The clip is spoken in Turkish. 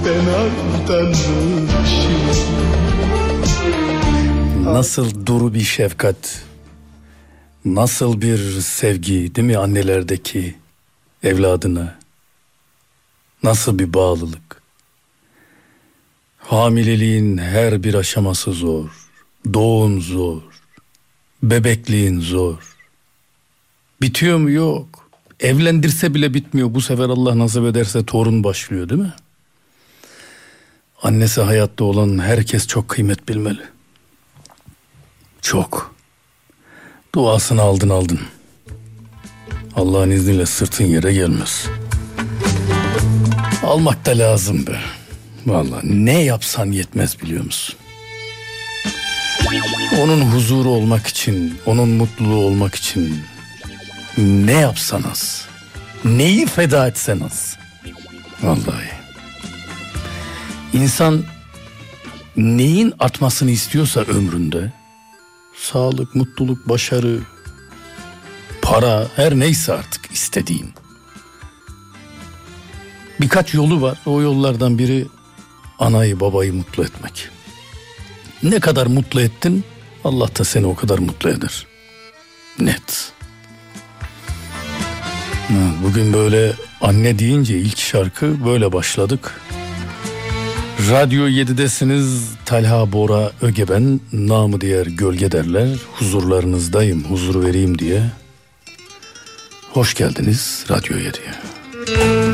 ben aldanmışım. Nasıl duru bir şefkat, nasıl bir sevgi değil mi annelerdeki evladına? Nasıl bir bağlılık? Hamileliğin her bir aşaması zor, doğum zor, bebekliğin zor. Bitiyor mu? Yok. Evlendirse bile bitmiyor. Bu sefer Allah nasip ederse torun başlıyor değil mi? Annesi hayatta olan herkes çok kıymet bilmeli. Çok. Duasını aldın. Allah'ın izniyle sırtın yere gelmez. Almak da lazım be. Vallahi ne yapsan yetmez biliyor musun? Onun huzuru olmak için, onun mutluluğu olmak için ne yapsan az. Neyi feda etsen az. Vallahi. İnsan neyin artmasını istiyorsa ömründe, sağlık, mutluluk, başarı, para, her neyse artık istediğin. Birkaç yolu var. O yollardan biri anayı babayı mutlu etmek. Ne kadar mutlu ettin, Allah da seni o kadar mutlu eder. Net. Bugün böyle anne deyince ilk şarkı böyle başladık. Radyo 7'desiniz. Talha Bora Ögeben, namı diğer Gölge derler. Huzurlarınızdayım, huzur vereyim diye. Hoş geldiniz Radyo 7'ye.